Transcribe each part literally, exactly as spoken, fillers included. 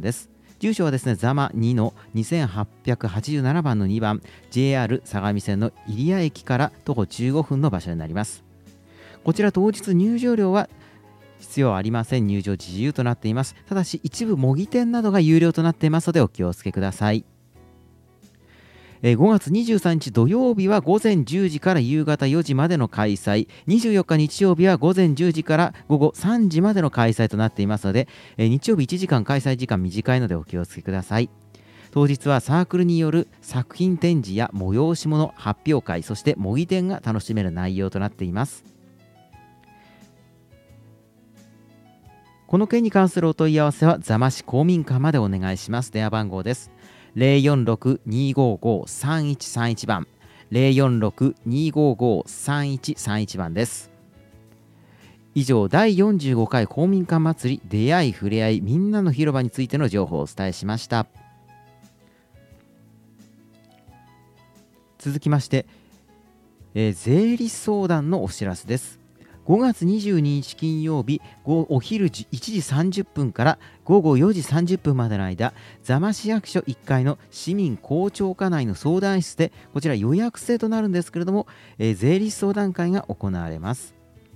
です。住所はですね、座間にのにせんはっぴゃくはちじゅうななばんのにばん、ジェイアール 相模線の入谷駅から徒歩じゅうごふんの場所になります。こちら当日入場料は必要ありません。入場自由となっています。ただし一部模擬店などが有料となっていますのでお気をつけください。ごがつにじゅうさんにち土曜日はごぜんじゅうじから夕方よじまでの開催、にじゅうよっか日曜日はごぜんじゅうじからごごさんじまでの開催となっていますので、日曜日いちじかん開催時間短いのでお気をつけください。当日はサークルによる作品展示や催し物、発表会、そして模擬店が楽しめる内容となっています。この件に関するお問い合わせは座間市公民館までお願いします。電話番号です。ゼロよんろく にーごーごー さんいちさんいち 番、ゼロよんろく にーごーごー さんいちさんいち 番です。以上、だいよんじゅうごかい公民館祭り出会いふれあいみんなの広場についての情報をお伝えしました。続きまして、えー、税理士相談のお知らせです。ごがつにじゅうににち金曜日お昼いちじさんじゅっぷんからごごよじさんじゅっぷんまでの間、座間市役所いっかいの市民公聴課内の相談室で、こちら予約制となるんですけれども、えー、税理士相談会が行われます。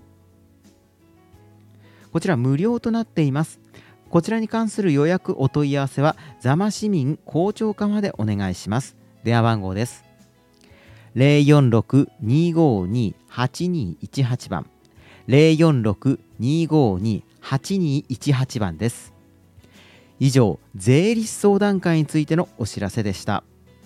こちら無料となっています。こちらに関する予約お問い合わせは座間市民公聴課までお願いします。電話番号です。ゼロよんろく にーごーにー はちにーいちはち 番、ゼロよんろく にーごーにー はちにーいちはち 番です。以上、税理士相談会についてのお知らせでした。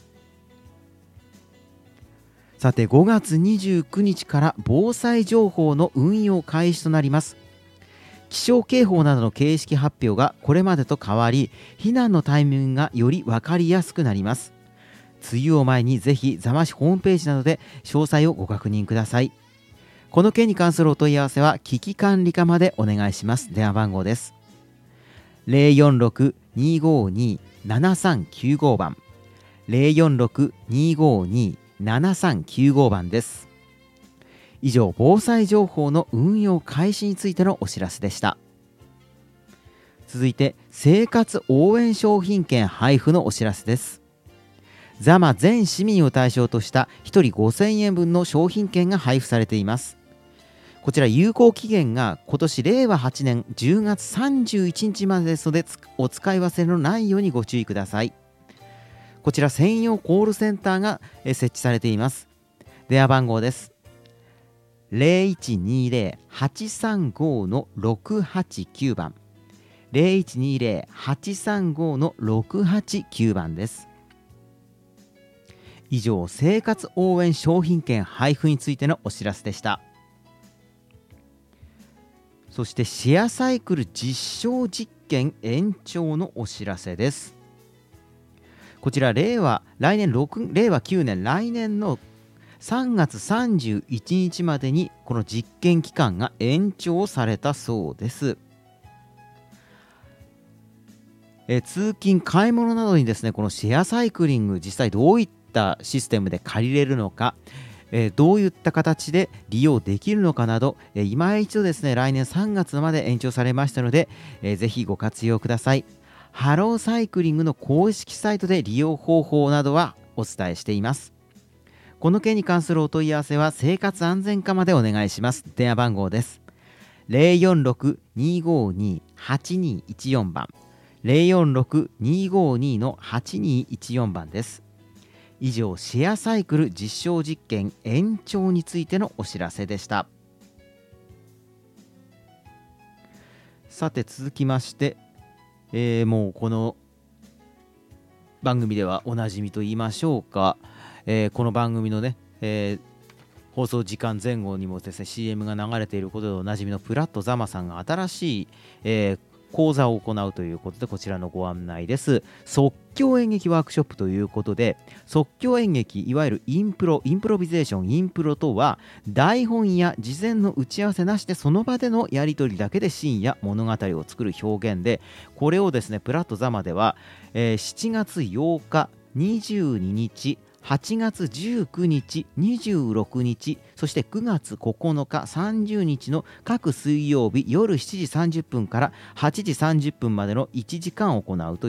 さて、ごがつにじゅうくにちから防災情報の運用開始となります。気象警報などの形式発表がこれまでと変わり、避難のタイミングがより分かりやすくなります。梅雨を前にぜひ座間市ホームページなどで詳細をご確認ください。この件に関するお問い合わせは危機管理課までお願いします。電話番号です。ゼロよんろく にーごーにー ななさんきゅうご 番、ゼロよんろく にーごーにー ななさんきゅうご 番です。以上、防災情報の運用開始についてのお知らせでした。続いて、生活応援商品券配布のお知らせです。座間全市民を対象としたひとりごせんえんぶんの商品券が配布されています。こちら有効期限が今年れいわはちねんじゅうがつさんじゅういちにちまでですので、お使い忘れのないようにご注意ください。こちら専用コールセンターが設置されています。電話番号です。ゼロいちにーゼロ はちさんご のろくはちきゅう 番、ゼロいちにーゼロ はちさんご のろくはちきゅう 番です。以上、生活応援商品券配布についてのお知らせでした。そしてシェアサイクル実証実験延長のお知らせです。こちら令和来年6令和きゅうねん来年のさんがつさんじゅういちにちまでにこの実験期間が延長されたそうです。え通勤買い物などにですね、このシェアサイクリング実際どういったシステムで借りれるのか、えー、どういった形で利用できるのかなど、えー、今一度ですね来年さんがつまで延長されましたので、えー、ぜひご活用ください。ハローサイクリングの公式サイトで利用方法などはお伝えしています。この件に関するお問い合わせは生活安全課までお願いします。電話番号です。ゼロよんろく にーごーにー はちにーいちよん 番、ゼロよんろく にーごーにー のはちにーいちよん 番です。以上、シェアサイクル実証実験延長についてのお知らせでした。さて続きまして、えー、もうこの番組ではおなじみと言いましょうか、えー、この番組のね、えー、放送時間前後にもですね シーエム が流れていることでおなじみのプラットザマさんが新しい、えー講座を行うということで、こちらのご案内です。即興演劇ワークショップということで、即興演劇、いわゆるインプロ、インプロビゼーション、インプロとは台本や事前の打ち合わせなしでその場でのやり取りだけでシーンや物語を作る表現で、これをですねプラットザマでは、えー、しちがつようか、にじゅうににち、はちがつじゅうくにち、にじゅうろくにち、そしてくがつここのか、さんじゅうにちの各水曜日夜しちじさんじゅっぷんからはちじさんじゅっぷんまでのいちじかん行うと